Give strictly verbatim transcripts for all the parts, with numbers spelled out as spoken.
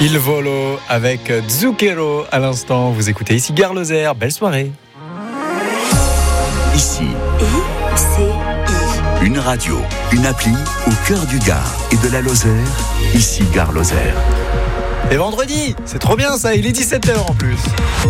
Il volo avec Zucchero à l'instant. Vous écoutez ici Gare Lozère. Belle soirée. Ici, I C I. une radio, une appli au cœur du Gard et de la Lozère. Ici Gare Lozère. Et vendredi, c'est trop bien ça, il est dix-sept heures en plus.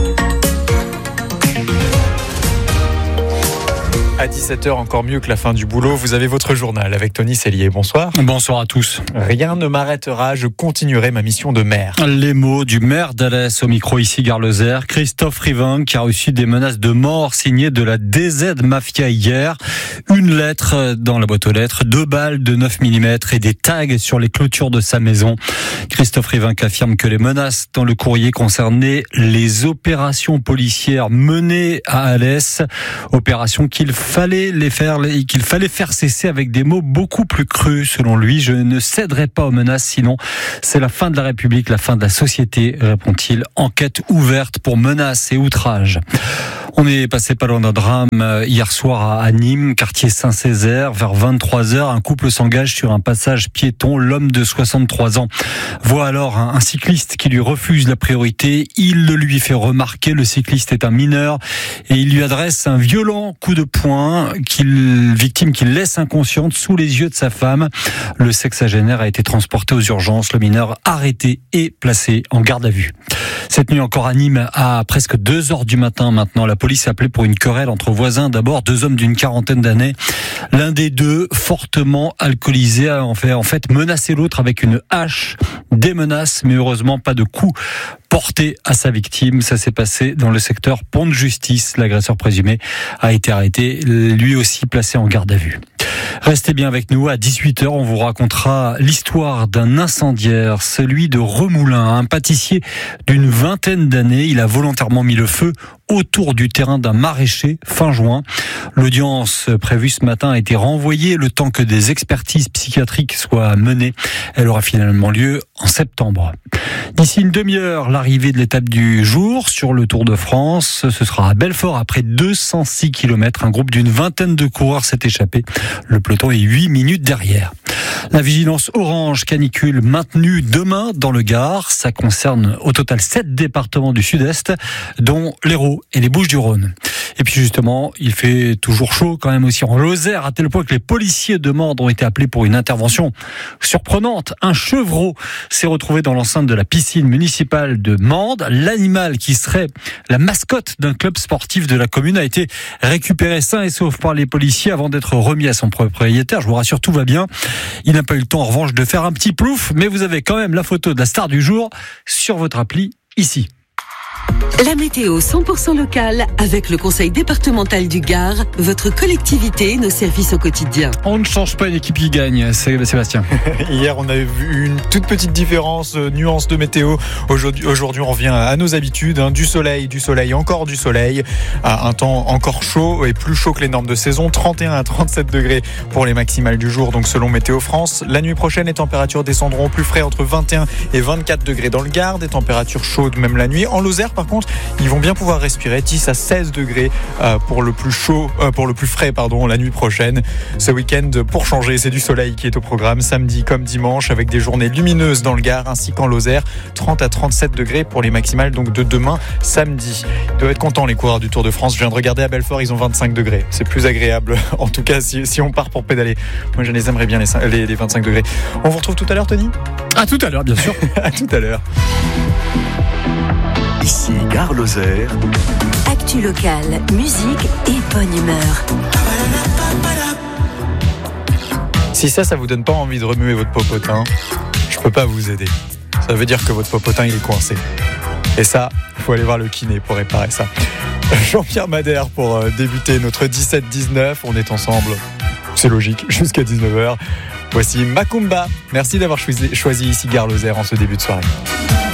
À dix-sept heures, encore mieux que la fin du boulot, vous avez votre journal avec Tony Cellier. Bonsoir. Bonsoir à tous. Rien ne m'arrêtera, je continuerai ma mission de maire. Les mots du maire d'Alès au micro ici Gare Lozère, Christophe Rivain, qui a reçu des menaces de mort signées de la D Z Mafia hier. Une lettre dans la boîte aux lettres, deux balles de neuf millimètres et des tags sur les clôtures de sa maison. Christophe Rivain affirme que les menaces dans le courrier concernaient les opérations policières menées à Alès, opérations qu'il fallait les faire, qu'il fallait faire cesser avec des mots beaucoup plus crus. Selon lui, je ne céderai pas aux menaces, sinon c'est la fin de la République, la fin de la société, répond-il. Enquête ouverte pour menaces et outrages. On est passé pas loin d'un drame hier soir à Nîmes, quartier Saint-Césaire. Vers vingt-trois heures, un couple s'engage sur un passage piéton. L'homme de soixante-trois ans voit alors un cycliste qui lui refuse la priorité. Il le lui fait remarquer. Le cycliste est un mineur et il lui adresse un violent coup de poing, qu'il, victime qu'il laisse inconsciente sous les yeux de sa femme. Le sexagénaire a été transporté aux urgences. Le mineur arrêté et placé en garde à vue. Cette nuit encore à Nîmes, à presque deux heures du matin maintenant, la police a appelé pour une querelle entre voisins. D'abord, deux hommes d'une quarantaine d'années. L'un des deux, fortement alcoolisé, a en fait, en fait menacé l'autre avec une hache. Des menaces, mais heureusement pas de coups portés à sa victime. Ça s'est passé dans le secteur Pont de Justice. L'agresseur présumé a été arrêté, lui aussi placé en garde à vue. Restez bien avec nous, à dix-huit heures, on vous racontera l'histoire d'un incendiaire, celui de Remoulins, un pâtissier d'une vingtaine d'années. Il a volontairement mis le feu autour du terrain d'un maraîcher fin juin. L'audience prévue ce matin a été renvoyée le temps que des expertises psychiatriques soient menées. Elle aura finalement lieu en septembre. D'ici une demi-heure, l'arrivée de l'étape du jour sur le Tour de France. Ce sera à Belfort après deux cent six kilomètres. Un groupe d'une vingtaine de coureurs s'est échappé. Le peloton est huit minutes derrière. La vigilance orange canicule maintenue demain dans le Gard. Ça concerne au total sept départements du sud-est, dont l'Hérault et les Bouches-du-Rhône. Et puis justement, il fait toujours chaud quand même aussi en Lozère, à tel point que les policiers de Mende ont été appelés pour une intervention surprenante. Un chevreau s'est retrouvé dans l'enceinte de la piscine municipale de Mende. L'animal, qui serait la mascotte d'un club sportif de la commune, a été récupéré sain et sauf par les policiers avant d'être remis à son propriétaire. Je vous rassure, tout va bien. Il n'a pas eu le temps en revanche de faire un petit plouf, mais vous avez quand même la photo de la star du jour sur votre appli ici. La météo cent pour cent locale avec le conseil départemental du Gard, votre collectivité, nos services au quotidien. On ne change pas une équipe qui gagne, c'est Sébastien. Hier, on a vu une toute petite différence, euh, nuance de météo. Aujourd'hui, aujourd'hui, on revient à nos habitudes, hein, du soleil, du soleil, encore du soleil, à un temps encore chaud et plus chaud que les normes de saison, trente et un à trente-sept degrés pour les maximales du jour, donc selon Météo France. La nuit prochaine, les températures descendront au plus frais entre vingt et un et vingt-quatre degrés dans le Gard, des températures chaudes même la nuit. En Lozère, par contre, ils vont bien pouvoir respirer, dix à seize degrés euh, pour le plus chaud, euh, pour le plus frais, pardon, la nuit prochaine. Ce week-end, pour changer, c'est du soleil qui est au programme, samedi comme dimanche, avec des journées lumineuses dans le Gard ainsi qu'en Lozère, trente à trente-sept degrés pour les maximales donc de demain, samedi. Ils doivent être contents les coureurs du Tour de France. Je viens de regarder à Belfort, ils ont vingt-cinq degrés. C'est plus agréable, en tout cas, si, si on part pour pédaler. Moi, je les aimerais bien, les, les, les vingt-cinq degrés. On vous retrouve tout à l'heure, Tony ? À tout à l'heure, bien sûr. À tout à l'heure. Ici Gare Lozère. Actu locale, musique et bonne humeur. Si ça, ça vous donne pas envie de remuer votre popotin, je peux pas vous aider. Ça veut dire que votre popotin, il est coincé. Et ça, il faut aller voir le kiné pour réparer ça. Jean-Pierre Madère pour débuter notre dix-sept dix-neuf. On est ensemble, c'est logique, jusqu'à dix-neuf heures. Voici Macumba. Merci d'avoir choisi, choisi ici Gare Lozère en ce début de soirée.